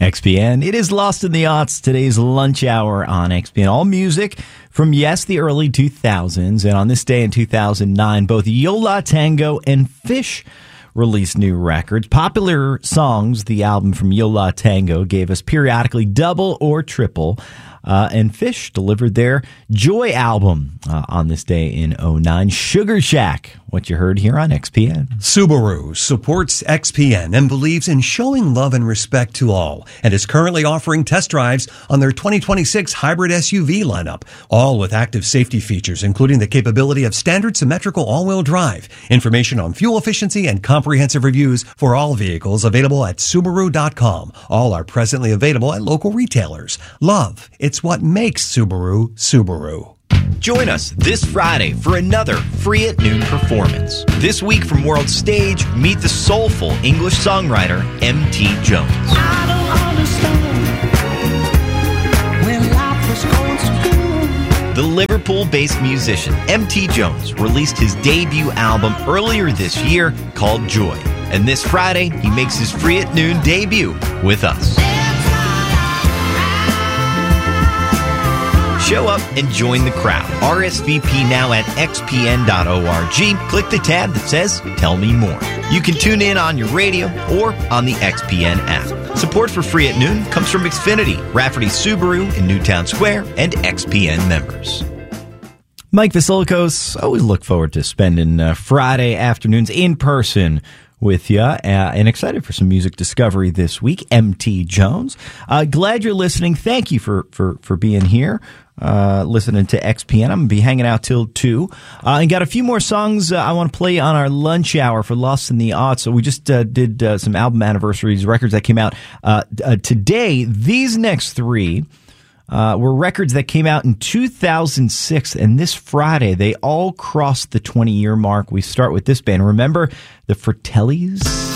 XPN. It is Lost in the Aughts, today's lunch hour on XPN. All music from, yes, the early 2000s. And on this day in 2009, both Yo La Tengo and Fish released new records. Popular Songs, the album from Yo La Tengo, gave us periodically double or triple. And Fish delivered their Joy album on this day in 09. Sugar Shack, what you heard here on XPN. Subaru supports XPN and believes in showing love and respect to all, and is currently offering test drives on their 2026 hybrid SUV lineup, all with active safety features, including the capability of standard symmetrical all-wheel drive. Information on fuel efficiency and comprehensive reviews for all vehicles available at Subaru.com. All are presently available at local retailers. Love, it's what makes Subaru, Subaru. Join us this Friday for another Free at Noon performance. This week from World Stage, meet the soulful English songwriter M.T. Jones. I don't understand when life was going so good. The Liverpool-based musician M.T. Jones released his debut album earlier this year called Joy. And this Friday, he makes his Free at Noon debut with us. Show up and join the crowd. RSVP now at xpn.org. Click the tab that says Tell Me More. You can tune in on your radio or on the XPN app. Support for Free at Noon comes from Xfinity, Rafferty Subaru in Newtown Square, and XPN members. Mike Vasilikos, always look forward to spending Friday afternoons in person with you, and excited for some music discovery this week. M.T. Jones. Glad you're listening. Thank you for being here, listening to XPN. I'm going to be hanging out till 2. And got a few more songs I want to play on our lunch hour for Lost in the Aughts. So we just did some album anniversaries, records that came out today. These next 3 were records that came out in 2006, and this Friday they all crossed the 20-year mark. We start with this band. Remember the Fratellis?